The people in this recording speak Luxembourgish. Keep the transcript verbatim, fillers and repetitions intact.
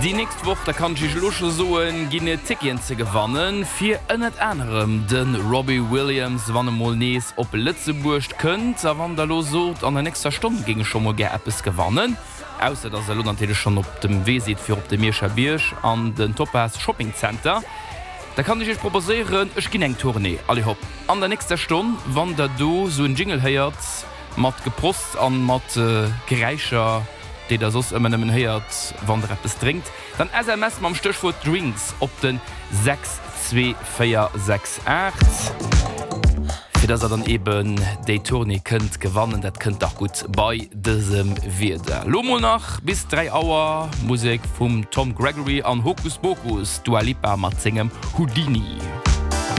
Die nächste Woche da kann ich Lusche soen gene Tickien ze gewannen fir ënnet anderem den Robbie Williams wann Molnees op Lützeburg könnt wann der los so an der nächster Stunde ging schon mal Appes gewannen aus dass er natürlich schon op dem We sieht für op dem Meerscher Birsch an den Topaz Shopping Center. Da kann ich euch proposieren ich ging eng Tournee alle hopp an der nächster Stunde wann der du so ein Jingle heiert mat geprost an mat äh, Gereicher der sos immer nemmen heiert wann der es trinkt dann S M S am Stichwort Drinks op den sechs zwei vier sechs acht für das er dann eben de Tournee könnt gewannen dat könnt auch gut bei diesem wieder Lomo nach bis drei Uhr Musik vom Tom Gregory an Hokus Pokus Dua Lipa mat singem Houdini.